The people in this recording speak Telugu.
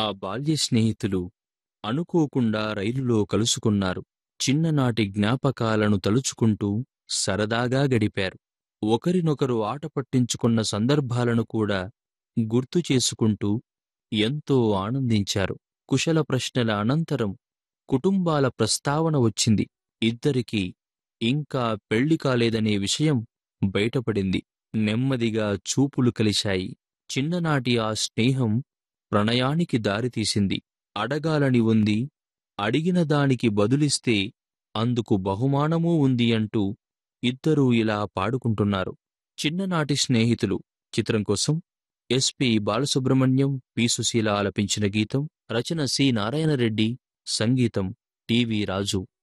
ఆ బాల్య స్నేహితులు అనుకోకుండా రైలులో కలుసుకున్నారు. చిన్ననాటి జ్ఞాపకాలను తలుచుకుంటూ సరదాగా గడిపారు. ఒకరినొకరు ఆట పట్టించుకున్న సందర్భాలను కూడా గుర్తు చేసుకుంటూ ఎంతో ఆనందించారు. కుశల ప్రశ్నల అనంతరం కుటుంబాల ప్రస్తావన వచ్చింది. ఇద్దరికీ ఇంకా పెళ్లి కాలేదనే విషయం బయటపడింది. నెమ్మదిగా చూపులు కలిశాయి. చిన్ననాటి ఆ స్నేహం ప్రణయానికి దారితీసింది. అడగాలని ఉంది, అడిగిన దానికి బదులిస్తే అందుకు బహుమానమూ ఉంది అంటూ ఇద్దరూ ఇలా పాడుకుంటున్నారు. చిన్ననాటి స్నేహితులు చిత్రం కోసం ఎస్పి బాలసుబ్రహ్మణ్యం, పి సుశీల ఆలపించిన గీతం. రచన సి నారాయణరెడ్డి, సంగీతం టివి రాజు.